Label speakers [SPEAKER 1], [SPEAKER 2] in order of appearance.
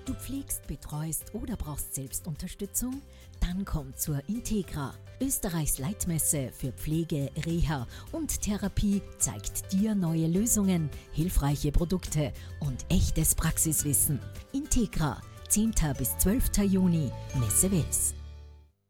[SPEAKER 1] Du pflegst, betreust oder brauchst Selbstunterstützung? Dann komm zur Integra. Österreichs Leitmesse für Pflege, Reha und Therapie zeigt dir neue Lösungen, hilfreiche Produkte und echtes Praxiswissen. Integra, 10. bis 12. Juni, Messe Wels.